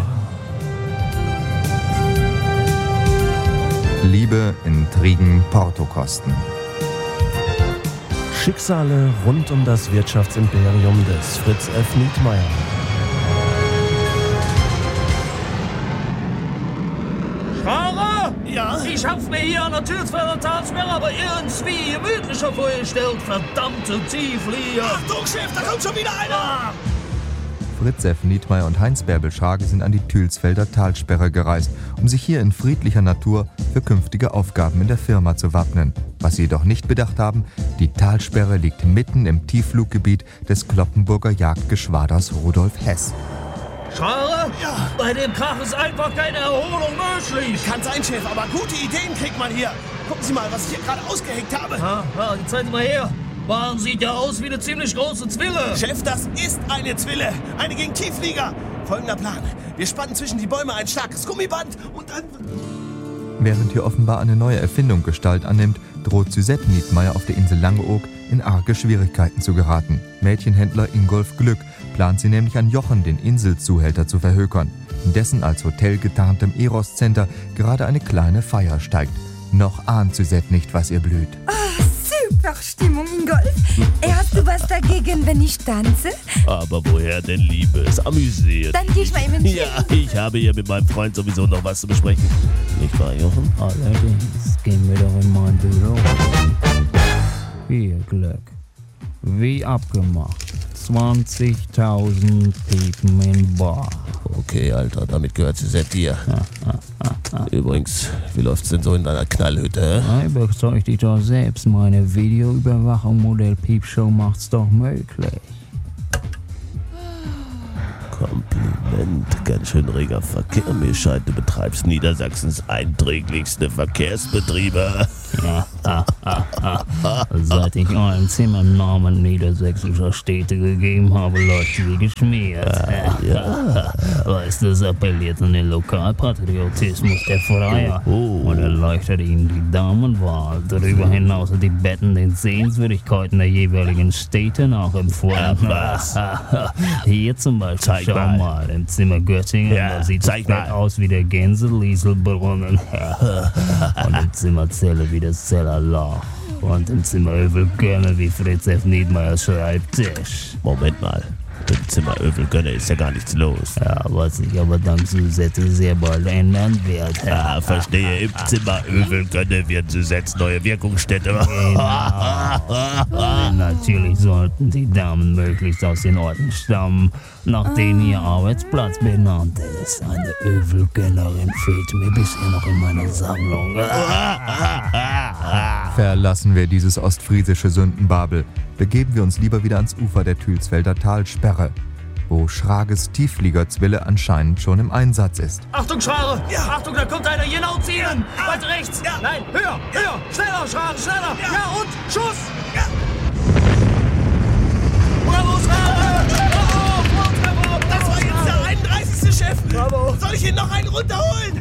Liebe, Intrigen, Portokosten. Schicksale rund um das Wirtschaftsimperium des Fritz F. Nietmeyer. Fahrer? Ja? Ich hab's mir hier an der Türsfelder Talsperre aber irgendwie gemütlicher vorgestellt. Verdammte Tieflieger. Achtung, Chef, da kommt schon wieder einer! Fritz F. Nietmeyer und Heinz Bärbel Schrage sind an die Thülsfelder Talsperre gereist, um sich hier in friedlicher Natur für künftige Aufgaben in der Firma zu wappnen. Was sie jedoch nicht bedacht haben, die Talsperre liegt mitten im Tieffluggebiet des Cloppenburger Jagdgeschwaders Rudolf Hess. Schare? Ja. Bei dem Krach ist einfach keine Erholung möglich. Kann sein, Chef, aber gute Ideen kriegt man hier. Gucken Sie mal, was ich hier gerade ausgeheckt habe. Die zeigen Sie mal her. Man sieht ja aus wie eine ziemlich große Zwille. Chef, das ist eine Zwille. Eine gegen Tiefflieger. Folgender Plan. Wir spannen zwischen die Bäume ein starkes Gummiband und dann... Während hier offenbar eine neue Erfindung Gestalt annimmt, droht Suzette Nietmeyer auf der Insel Langeoog in arge Schwierigkeiten zu geraten. Mädchenhändler Ingolf Glück plant sie nämlich an Jochen, den Inselzuhälter, zu verhökern, in dessen als Hotel getarntem Eros Center gerade eine kleine Feier steigt. Noch ahnt Suzette nicht, was ihr blüht. Super Stimmung, Ingolf. Hast du was dagegen, wenn ich tanze? Aber woher denn, Liebes? Amüsiert. Dann geh ich mal eben Ja, ich habe hier mit meinem Freund sowieso noch was zu besprechen. Nicht wahr, Jochen? Allerdings gehen wir doch in mein Büro. Hier, Glück. Wie abgemacht. 20.000 Piepen in Bar. Okay, Alter, damit gehört Suzette dir. Übrigens, wie läuft's denn so in deiner Knallhütte? Überzeug dich doch selbst, meine Videoüberwachung Modell Piepshow macht's doch möglich. Kompliment, ganz schön reger Verkehr. Mir scheint, du betreibst Niedersachsens einträglichste Verkehrsbetriebe. Seit ich ein Zimmer im Namen niedersächsischer Städte gegeben habe, läuft wie geschmiert. Weißt du, es appelliert an den Lokalpatriotismus der Freier und erleichtert ihnen die Damenwahl. Darüber hinaus sind die Betten den Sehenswürdigkeiten der jeweiligen Städte nachempfohlen. Hier zum Beispiel, schau mal, im Zimmer Göttingen, da sieht das Bett aus wie der Gänse-Lieselbrunnen. Und im Zimmer Zelle wie das Zellerloch. Und im Zimmer Övelgönne wie Fritz F. Nietmeyers Schreibtisch. Moment mal, im Zimmer Övelgönne ist ja gar nichts los. Ja, was sich aber dank Suzette sehr bald ändern wird. Verstehe, im Zimmer Övelgönne wird Suzettes neue Wirkungsstätte. Natürlich sollten die Damen möglichst aus den Orten stammen, nach denen ihr Arbeitsplatz benannt ist. Eine Övelgönnerin fehlt mir bisher noch in meiner Sammlung. Verlassen wir dieses ostfriesische Sündenbabel, begeben wir uns lieber wieder ans Ufer der Thülsfelder Talsperre, wo Schrages Tieffliegerzwille anscheinend schon im Einsatz ist. Achtung, Schare! Ja. Achtung, da kommt einer, genau zielen! Weiter rechts! Ja. Nein, höher! Schneller, Schare, schneller! Ja, und Schuss! Ja. Bravo, Schare! Bravo! Das war jetzt der 31. Chef. Bravo! Soll ich ihn noch einen runterholen?